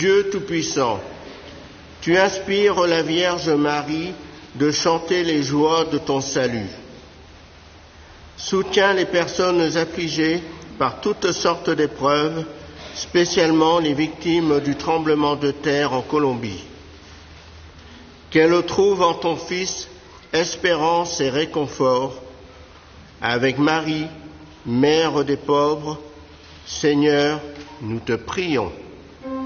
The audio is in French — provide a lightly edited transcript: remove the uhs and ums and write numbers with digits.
Dieu Tout-Puissant, tu inspires la Vierge Marie de chanter les joies de ton salut. Soutiens les personnes affligées par toutes sortes d'épreuves, spécialement les victimes du tremblement de terre en Colombie. Qu'elles trouvent en ton Fils espérance et réconfort, avec Marie, Mère des pauvres. Seigneur, nous te prions.